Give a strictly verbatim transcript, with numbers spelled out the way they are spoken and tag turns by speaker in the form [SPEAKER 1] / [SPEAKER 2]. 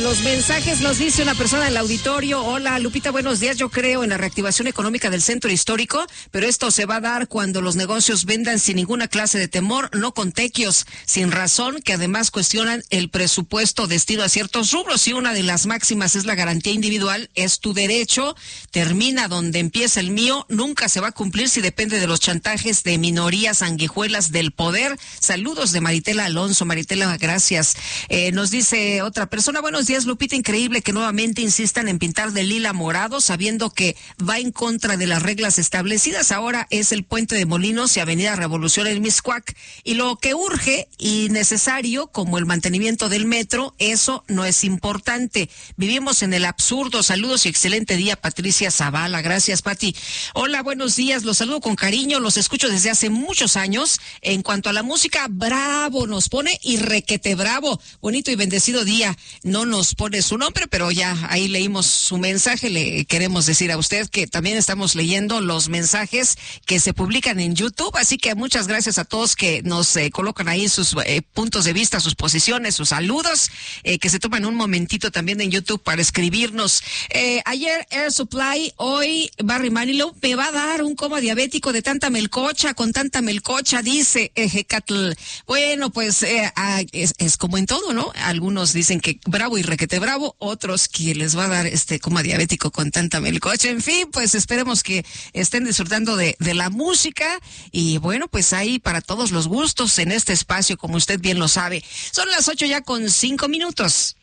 [SPEAKER 1] los mensajes nos dice una persona del auditorio. Hola, Lupita, buenos días. Yo creo en la reactivación económica del centro histórico, pero esto se va a dar cuando los negocios vendan sin ninguna clase de temor, no con tequios, sin razón, que además cuestionan el presupuesto destinado a ciertos rubros. Y una de las máximas es la garantía individual, es tu derecho, termina donde empieza el mío, nunca se va a cumplir si depende de los chantajes de minorías sanguijuelas del poder. Saludos de Maritela Alonso. Maritela, gracias. Eh, nos dice otra persona, buenos días, Lupita, increíble que nuevamente insistan en pintar de lila morado, sabiendo que va en contra de las reglas establecidas. Ahora es el Puente de Molinos y Avenida Revolución en Mixcoac. Y lo que urge y necesario, como el mantenimiento del metro, eso no es importante. Vivimos en el absurdo. Saludos y excelente día, Patricia Zavala. Gracias, Pati. Hola, buenos días, los saludo con cariño, los escucho desde hace muchos años. En cuanto a la música, bravo, nos pone y requete bravo. Bonito y bendecido día. No nos pone su nombre, pero ya ahí leímos su mensaje. Le queremos decir a usted que también estamos leyendo los mensajes que se publican en YouTube, así que muchas gracias a todos que nos eh, colocan ahí sus eh, puntos de vista, sus posiciones, sus saludos, eh, que se toman un momentito también en YouTube para escribirnos. Eh, ayer Air Supply, hoy Barry Manilow me va a dar un coma diabético de tanta melcocha, con tanta melcocha, dice Ejecatl. Bueno, pues eh, ah, es, es como en todo, ¿no? Algunos dicen que bravo y requete bravo, otros que les va a dar este coma diabético con tanta melcocha. En fin, pues esperemos que estén disfrutando de, de la música y bueno, pues ahí para todos los gustos en este espacio, como usted bien lo sabe. Son las ocho ya con cinco minutos.